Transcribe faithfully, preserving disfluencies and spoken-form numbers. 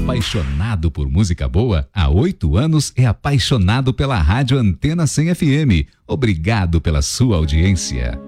Apaixonado por música boa? Há oito anos é apaixonado pela Rádio Antena cem F M. Obrigado pela sua audiência.